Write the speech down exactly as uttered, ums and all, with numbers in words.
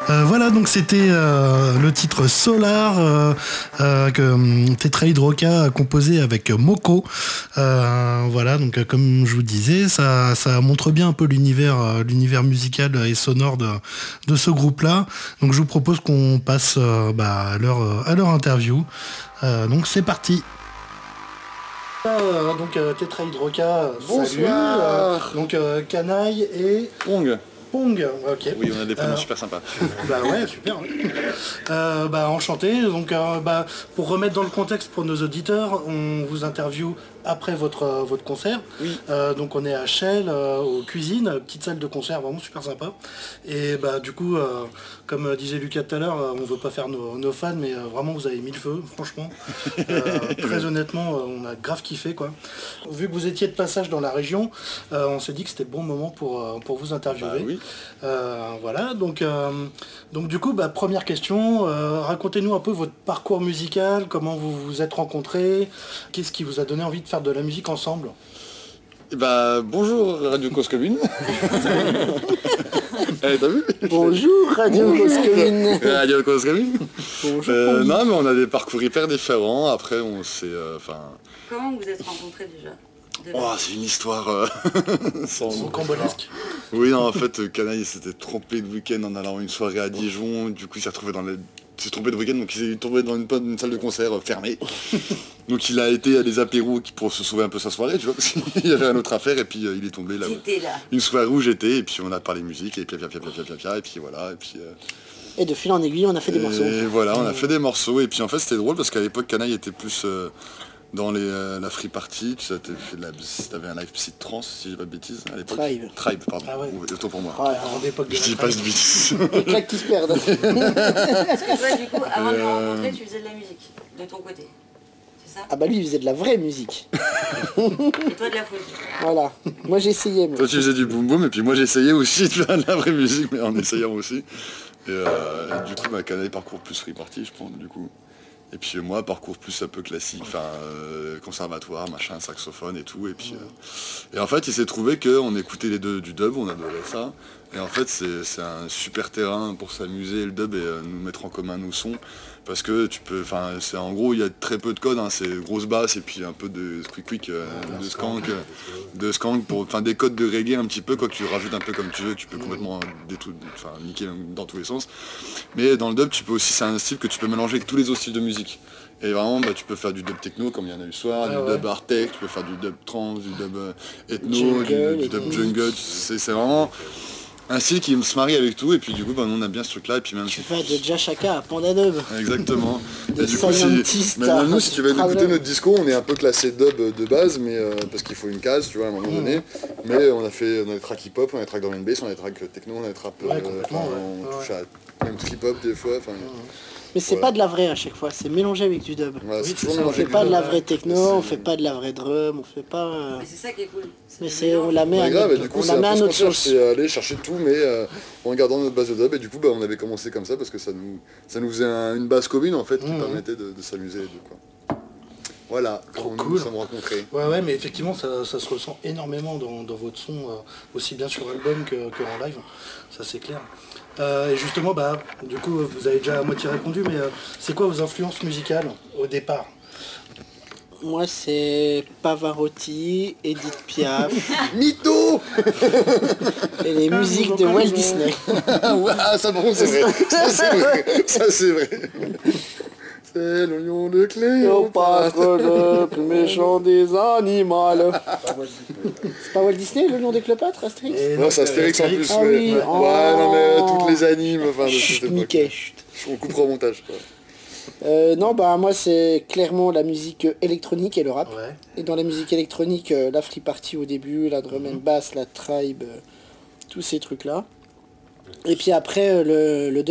Euh, voilà, donc c'était euh, le titre Solar euh, euh, que euh, Tetrahydroka a composé avec Moko. Euh, voilà, donc euh, comme je vous disais, ça, ça montre bien un peu l'univers, euh, l'univers musical et sonore de, de ce groupe-là. Donc je vous propose qu'on passe euh, bah, à, leur, euh, à leur interview. Euh, donc c'est parti. Euh, donc euh, Tetrahydroka, bonsoir. salut. Euh, donc euh, Canaille et Pong. Pong, ok. Oui, on a des prénoms Euh, super sympas. Bah ouais, super. Oui. Euh, bah enchanté. Donc euh, bah, pour remettre dans le contexte pour nos auditeurs, on vous interviewe après votre, euh, votre concert. Oui. Euh, donc on est à Chelles, euh, aux cuisines, petite salle de concert vraiment super sympa. Et bah du coup, euh, comme disait Lucas tout à l'heure, euh, on veut pas faire nos, nos fans, mais euh, vraiment vous avez mis le feu, franchement. Euh, très honnêtement, euh, on a grave kiffé quoi. Vu que vous étiez de passage dans la région, euh, on s'est dit que c'était le bon moment pour, euh, pour vous interviewer. Bah oui. Euh, voilà, donc, euh, donc du coup, bah, première question, euh, racontez-nous un peu votre parcours musical, comment vous vous êtes rencontrés, qu'est-ce qui vous a donné envie de faire de la musique ensemble? Et bah bonjour Radio Cause Commune. Eh, t'as vu? Bonjour Radio Cause Commune. Radio Cause Commune. Bonjour. Euh, non mais on a des parcours hyper différents. Après on s'est, enfin. Euh, Comment vous vous êtes rencontrés déjà? Oh, c'est une histoire euh, sans Rocambolesque. Oui, non, en fait, Canaille s'était trompé de week-end en allant à une soirée à Dijon. Du coup, il s'est retrouvé dans les... Il s'est trompé de week-end, donc il s'est trouvé dans une, une salle de concert euh, fermée. Donc il a été à des apéros qui- pour se sauver un peu sa soirée, tu vois, parce qu'il y avait une autre affaire, et puis euh, il est tombé là. J'étais là. Une soirée où j'étais, et puis on a parlé musique, et puis pia, pia, pia, pia, pia, pia, et puis voilà, et puis... euh, Et de fil en aiguille, on a fait des et morceaux. voilà, on a fait des morceaux, et puis en fait c'était drôle, parce qu'à l'époque, Canaille était plus... euh, dans les, euh, la free party, tu sais, t'avais fait de la- t'avais un live psy trance, si j'ai pas de bêtises, à l'époque. Tribe. Tribe, pardon. Ah ouais. Oui, autant pour moi. Ouais, En époque de Je dis la pas de trappe. bêtises. les claques qui se perdent. Parce que toi, du coup, avant de me Euh, rencontrer, tu faisais de la musique, de ton côté. C'est ça? Ah bah lui, il faisait de la vraie musique. Et toi, de la folie. Voilà. Moi, j'ai essayé. Moi. Toi tu faisais du boom boom, et puis moi j'essayais aussi de faire de la vraie musique, mais en essayant aussi. Et, euh, et du coup, ma Canaille parcours plus free party, je pense, du coup. Et puis euh, moi, parcours plus un peu classique, enfin euh, conservatoire, machin, saxophone et tout. Et puis euh, et en fait, il s'est trouvé qu'on écoutait les deux du dub, on adorait ça. Et en fait, c'est c'est un super terrain pour s'amuser, le dub, et euh, nous mettre en commun nos sons. Parce que tu peux, enfin, c'est en gros, il y a très peu de code, hein, c'est grosse basse et puis un peu de quick quick, euh, de skank, euh, de skank pour, enfin, des codes de reggae un petit peu, quoi, que tu rajoutes un peu comme tu veux, tu peux complètement détruire, enfin, niquer dans tous les sens. Mais dans le dub, tu peux aussi, c'est un style que tu peux mélanger avec tous les autres styles de musique. Et vraiment, bah, tu peux faire du dub techno comme il y en a eu ce soir, Ah du ouais. dub art tech, tu peux faire du dub trance, du dub euh, ethno, Jungle, du, du dub ethnique. jungle. C'est c'est vraiment un style qui se marie avec tout. Et puis du coup, bah, nous, on a bien ce truc-là. Et puis même Tu si- vas de Jashaka à Panda Dub. Exactement. De Et du coup, si... scientist Maintenant, à nous, si tu veux traveler. écouter notre disco, on est un peu classé dub de base, mais euh, parce qu'il faut une case, tu vois, à un moment donné. Mais on a fait, on a des tracks hip-hop, on a des tracks drum and bass, on a des tracks techno, on a des tracks, Ouais, euh, complètement, enfin, ouais. on Ouais, touche à même trip-hop des fois. Enfin, Mais c'est Ouais. pas de la vraie à chaque fois, c'est mélangé avec du dub. voilà, Oui, c'est c'est toujours ça, On mélangé fait avec pas du de la dub. vraie techno, C'est- on fait pas de la vraie drum, on fait pas... euh, Mais c'est ça qui est cool. Mais le c'est, on mélange. la met Ouais, à grave, et notre, du coup, on c'est la un met à peu ce notre qu'on cherche, sauce. c'est aller chercher tout, mais euh, en gardant notre base de dub. Et du coup, bah, on avait commencé comme ça parce que ça nous, ça nous faisait un- une base commune en fait qui Mhm. permettait de, de s'amuser les deux, quoi. Voilà, Trop comment nous cool. nous sommes rencontrés. Ouais, ouais, mais effectivement, ça, ça se ressent énormément dans, dans votre son, euh, aussi bien sur album que, que en live, ça c'est clair. Euh, et justement, bah, du coup, vous avez déjà à moitié répondu, mais euh, c'est quoi vos influences musicales au départ? Moi, c'est Pavarotti, Edith Piaf Mytho. et les Ah, musiques vous de en Walt connaissez. Disney. Ah ouais, ah, ça par contre c'est vrai, ça c'est vrai, ça c'est vrai. C'est le lion de Cléopâtre. le plus méchant des animaux. C'est pas Walt Disney, le lion des Cléopâtres, Astérix? Et Non, donc, c'est Astérix en Astérix, plus, Ah mais... oui, ouais, oh. non mais euh, toutes les animes, enfin de Chut, cette époque. Mickey, chut. On coupera au montage, quoi. Euh, non, bah moi c'est clairement la musique électronique et le rap. Ouais. Et dans la musique électronique, euh, la free party au début, la drum and bass, la tribe, euh, tous ces trucs-là. Et puis après, euh, le, le